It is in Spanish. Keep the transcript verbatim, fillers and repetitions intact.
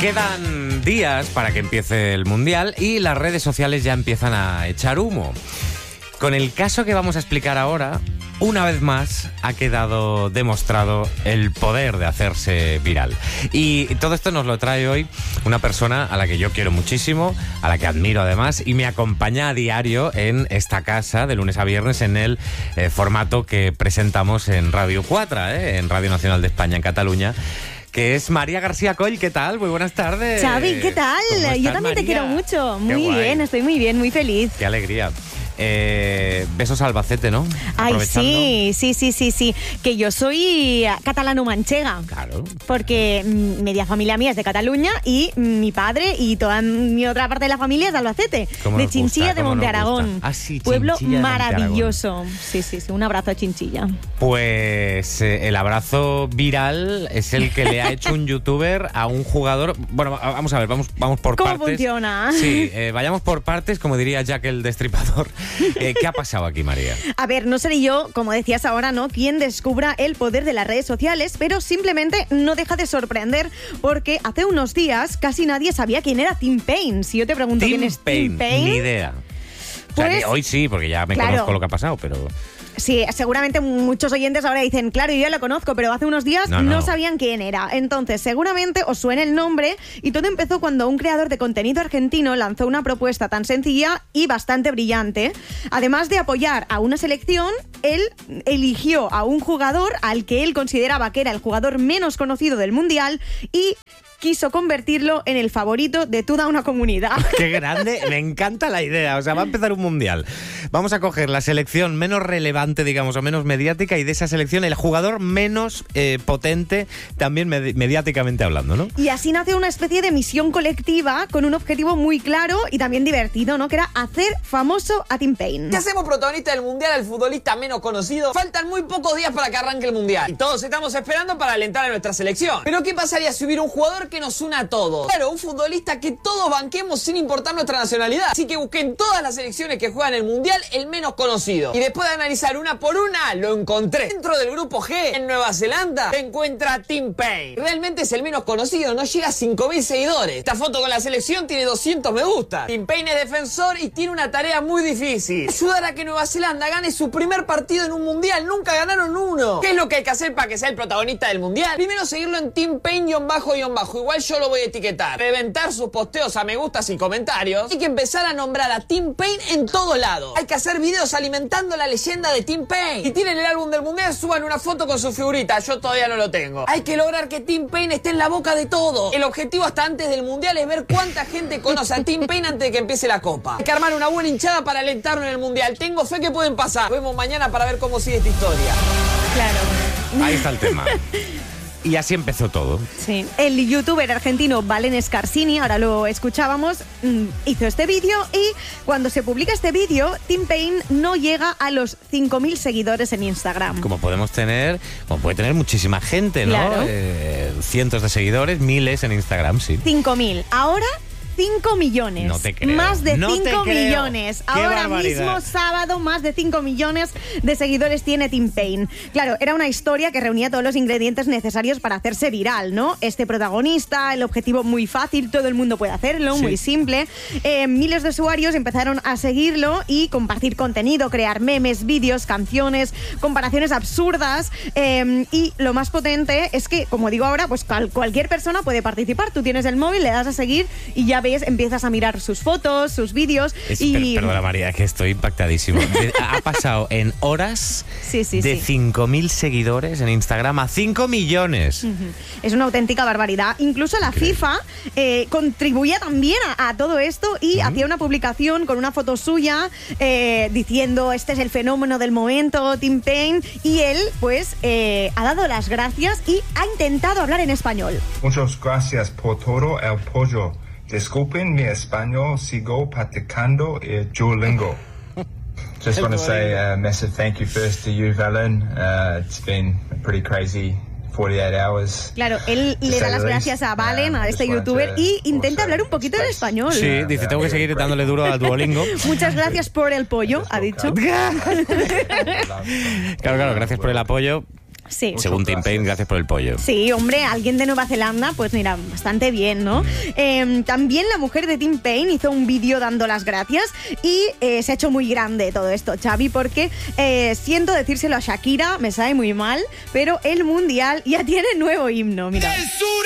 Quedan días para que empiece el Mundial y las redes sociales ya empiezan a echar humo. Con el caso que vamos a explicar ahora, una vez más ha quedado demostrado el poder de hacerse viral. Y todo esto nos lo trae hoy una persona a la que yo quiero muchísimo, a la que admiro además, y me acompaña a diario en esta casa, de lunes a viernes, en el eh, formato que presentamos en Radio cuatro, eh, en Radio Nacional de España, en Cataluña, que es María García Coll. ¿Qué tal? Muy buenas tardes. Xavi, ¿qué tal? Estás, Yo también María? te quiero mucho. Muy Qué bien, guay. estoy muy bien, muy feliz. Qué alegría. Eh, besos a Albacete, ¿no? Ay, sí, sí, sí, sí, sí. Que yo soy catalano-manchega. Claro. Porque mm, media familia mía es de Cataluña y mi padre y toda mi otra parte de la familia es de Albacete. ¿Cómo De nos Chinchilla gusta? de ¿Cómo Monte nos Aragón. gusta? Ah, sí, Pueblo Chinchilla de Monte maravilloso. Sí, sí, sí. Un abrazo a Chinchilla. Pues eh, el abrazo viral es el que le ha hecho un youtuber a un jugador. Bueno, vamos a ver, vamos, vamos por ¿Cómo partes. funciona? Sí, eh, vayamos por partes, como diría Jack el Destripador. Eh, ¿Qué ha pasado aquí, María? A ver, no seré yo, como decías ahora, ¿no?, quien descubra el poder de las redes sociales, pero simplemente no deja de sorprender porque hace unos días casi nadie sabía quién era Tim Paine. Si yo te pregunto Tim quién es Paine, Tim Paine... ni idea. O sea, Pues, que hoy sí, porque ya me claro. conozco lo que ha pasado, pero... Sí, seguramente muchos oyentes ahora dicen, claro, yo ya lo conozco, pero hace unos días No, no, no. sabían quién era. Entonces, seguramente os suena el nombre y todo empezó cuando un creador de contenido argentino lanzó una propuesta tan sencilla y bastante brillante. Además de apoyar a una selección, él eligió a un jugador al que él consideraba que era el jugador menos conocido del Mundial y quiso convertirlo en el favorito de toda una comunidad. ¡Qué grande! Me encanta la idea. O sea, va a empezar un mundial. Vamos a coger la selección menos relevante, digamos, o menos mediática, y de esa selección el jugador menos eh, potente, también med- mediáticamente hablando, ¿no? Y así nace una especie de misión colectiva con un objetivo muy claro y también divertido, ¿no?, que era hacer famoso a Tim Paine. ¿Qué hacemos protagonista del Mundial al futbolista menos conocido? Faltan muy pocos días para que arranque el Mundial y todos estamos esperando para alentar a nuestra selección. Pero ¿qué pasaría si hubiera un jugador que nos una a todos? Claro, un futbolista que todos banquemos sin importar nuestra nacionalidad. Así que busquen todas las selecciones que juegan el Mundial el menos conocido. Y después de analizar una por una, lo encontré. Dentro del grupo G, en Nueva Zelanda, se encuentra Tim Paine. Realmente es el menos conocido, no llega a cinco mil seguidores. Esta foto con la selección tiene doscientos me gusta. Tim Paine es defensor y tiene una tarea muy difícil: ayudar a que Nueva Zelanda gane su primer partido en un Mundial. Nunca ganaron uno. ¿Qué es lo que hay que hacer para que sea el protagonista del Mundial? Primero, seguirlo en Tim Paine-bajo. Igual yo lo voy a etiquetar. Reventar sus posteos a me gustas y comentarios. Hay que empezar a nombrar a Tim Paine en todo lado. Hay que hacer videos alimentando la leyenda de Tim Paine. Si tienen el álbum del Mundial, suban una foto con su figurita. Yo todavía no lo tengo. Hay que lograr que Tim Paine esté en la boca de todo. El objetivo hasta antes del Mundial es ver cuánta gente conoce a Tim Paine antes de que empiece la Copa. Hay que armar una buena hinchada para alentarlo en el Mundial. Tengo fe que pueden pasar. Nos vemos mañana para ver cómo sigue esta historia. Claro. Ahí está el tema. Y así empezó todo. Sí. El youtuber argentino Valen Scarsini, ahora lo escuchábamos, hizo este vídeo y cuando se publica este vídeo, Tim Paine no llega a los cinco mil seguidores en Instagram. Como podemos tener, como puede tener muchísima gente, ¿no? Claro. Eh, cientos de seguidores, miles en Instagram, sí. cinco mil. Ahora... cinco millones. No te creo. Más de No te cinco creo. millones. Qué Ahora barbaridad. mismo, sábado, más de cinco millones de seguidores tiene Tim Paine. Claro, era una historia que reunía todos los ingredientes necesarios para hacerse viral, ¿no? Este protagonista, el objetivo muy fácil, todo el mundo puede hacerlo, Sí. muy simple. Eh, miles de usuarios empezaron a seguirlo y compartir contenido, crear memes, vídeos, canciones, comparaciones absurdas. Eh, y lo más potente es que, como digo ahora, pues cual- cualquier persona puede participar. Tú tienes el móvil, le das a seguir y ya ves, empiezas a mirar sus fotos, sus vídeos. Es, y... per- perdona, María, es que estoy impactadísimo. De- ha pasado en horas Sí, sí, de sí. cinco mil seguidores en Instagram a cinco millones. Ujú. Es una auténtica barbaridad. Incluso la Increíble. FIFA eh, contribuía también a, a todo esto y Ujú. hacía una publicación con una foto suya eh, diciendo este es el fenómeno del momento, Tim Paine, y él pues eh, ha dado las gracias y ha intentado hablar en español. Muchas gracias por todo el apoyo. Disculpen mi español, sigo practicando el Duolingo. Just want to say a massive thank you first to you, Valen. Uh, it's been a pretty crazy forty-eight hours. Claro, él To le da say las the gracias least. a Valen, Um, a just este wanted youtuber, to y intenta also hablar un poquito en express- español. Sí, Uh, dice, tengo que seguir great. dándole duro al Duolingo. Muchas gracias por el pollo, ha dicho. Claro, claro, gracias por el apoyo. Sí. Según Tim Payne, gracias por el pollo. Sí, hombre, alguien de Nueva Zelanda, pues mira, bastante bien, ¿no? Eh, también la mujer de Tim Payne hizo un vídeo dando las gracias y eh, se ha hecho muy grande todo esto, Xavi, porque eh, siento decírselo a Shakira, me sabe muy mal, pero el Mundial ya tiene nuevo himno, mira.